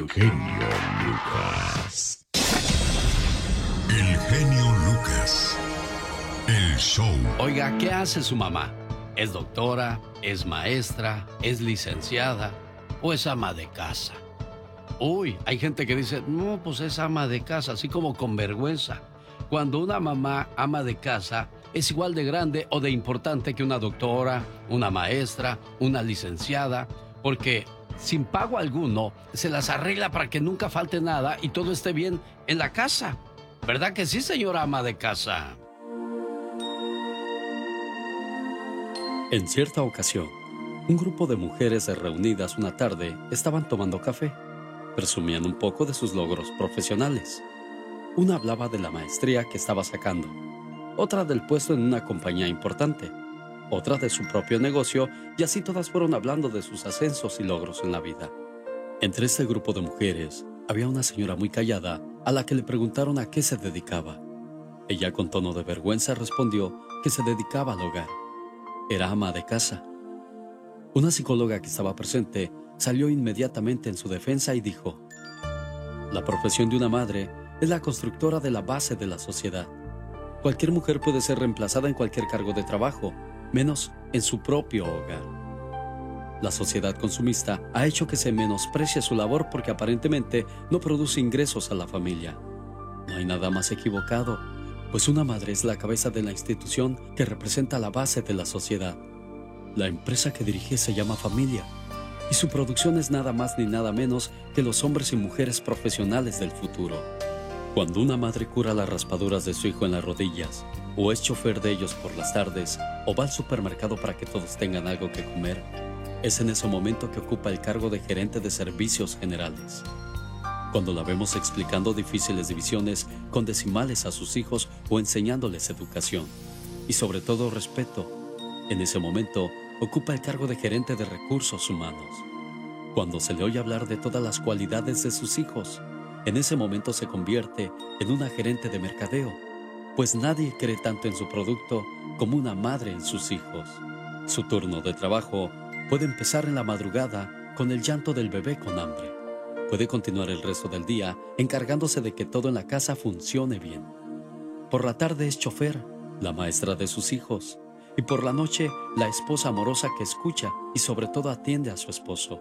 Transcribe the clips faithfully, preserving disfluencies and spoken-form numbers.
Genio Lucas. El genio Lucas. El show. Oiga, ¿qué hace su mamá? ¿Es doctora? ¿Es maestra? ¿Es licenciada? ¿O es ama de casa? Uy, hay gente que dice, no, pues es ama de casa, así como con vergüenza. Cuando una mamá ama de casa es igual de grande o de importante que una doctora, una maestra, una licenciada, porque sin pago alguno se las arregla para que nunca falte nada y todo esté bien en la casa. ¿Verdad que sí, señora ama de casa? En cierta ocasión, un grupo de mujeres reunidas una tarde estaban tomando café. Presumían un poco de sus logros profesionales. Una hablaba de la maestría que estaba sacando, otra del puesto en una compañía importante, otra de su propio negocio, y así todas fueron hablando de sus ascensos y logros en la vida. Entre este grupo de mujeres había una señora muy callada a la que le preguntaron a qué se dedicaba. Ella con tono de vergüenza respondió que se dedicaba al hogar. Era ama de casa. Una psicóloga que estaba presente salió inmediatamente en su defensa y dijo: la profesión de una madre es la constructora de la base de la sociedad. Cualquier mujer puede ser reemplazada en cualquier cargo de trabajo, menos en su propio hogar. La sociedad consumista ha hecho que se menosprecie su labor porque aparentemente no produce ingresos a la familia. No hay nada más equivocado, pues una madre es la cabeza de la institución que representa la base de la sociedad. La empresa que dirige se llama familia, y su producción es nada más ni nada menos que los hombres y mujeres profesionales del futuro. Cuando una madre cura las raspaduras de su hijo en las rodillas, o es chofer de ellos por las tardes, o va al supermercado para que todos tengan algo que comer, es en ese momento que ocupa el cargo de gerente de servicios generales. Cuando la vemos explicando difíciles divisiones con decimales a sus hijos o enseñándoles educación, y sobre todo respeto, en ese momento ocupa el cargo de gerente de recursos humanos. Cuando se le oye hablar de todas las cualidades de sus hijos, en ese momento se convierte en una gerente de mercadeo, pues nadie cree tanto en su producto como una madre en sus hijos. Su turno de trabajo puede empezar en la madrugada con el llanto del bebé con hambre. Puede continuar el resto del día encargándose de que todo en la casa funcione bien. Por la tarde es chofer, la maestra de sus hijos, y por la noche la esposa amorosa que escucha y sobre todo atiende a su esposo.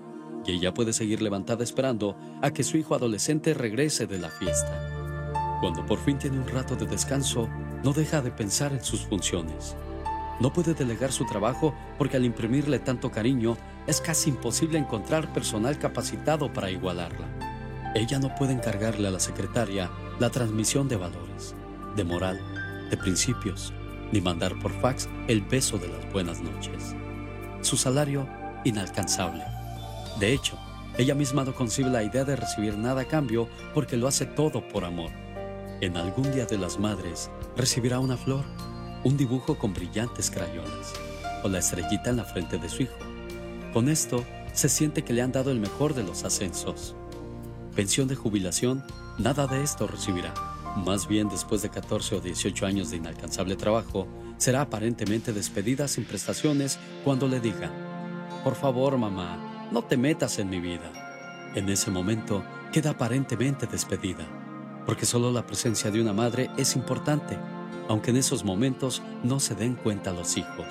Y ella puede seguir levantada esperando a que su hijo adolescente regrese de la fiesta. Cuando por fin tiene un rato de descanso, no deja de pensar en sus funciones. No puede delegar su trabajo porque al imprimirle tanto cariño, es casi imposible encontrar personal capacitado para igualarla. Ella no puede encargarle a la secretaria la transmisión de valores, de moral, de principios, ni mandar por fax el beso de las buenas noches. Su salario, inalcanzable. De hecho, ella misma no concibe la idea de recibir nada a cambio porque lo hace todo por amor. En algún día de las madres, recibirá una flor, un dibujo con brillantes crayones, o la estrellita en la frente de su hijo. Con esto, se siente que le han dado el mejor de los ascensos. Pensión de jubilación, nada de esto recibirá. Más bien, después de catorce o dieciocho años de inalcanzable trabajo, será aparentemente despedida sin prestaciones cuando le digan: por favor, mamá, no te metas en mi vida. En ese momento, queda aparentemente despedida, porque solo la presencia de una madre es importante, aunque en esos momentos no se den cuenta los hijos.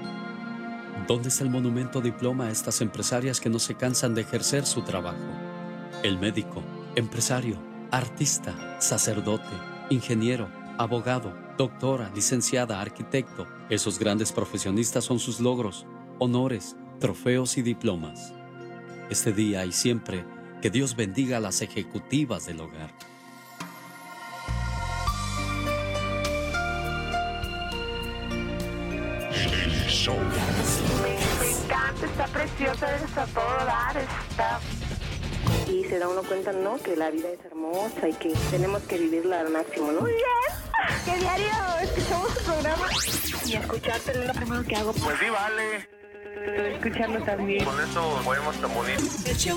¿Dónde está el monumento diploma a estas empresarias que no se cansan de ejercer su trabajo? El médico, empresario, artista, sacerdote, ingeniero, abogado, doctora, licenciada, arquitecto. Esos grandes profesionistas son sus logros, honores, trofeos y diplomas. Este día y siempre, que Dios bendiga a las ejecutivas del hogar. El show. Me, me encanta, está preciosa, está a todo dar, está... Y se da uno cuenta, ¿no?, que la vida es hermosa y que tenemos que vivirla al máximo, ¿no? Muy bien, que diario escuchamos su programa y escucharte es lo primero que hago. Pues sí, vale. Escucharlo también. Con eso podemos comunicar. El show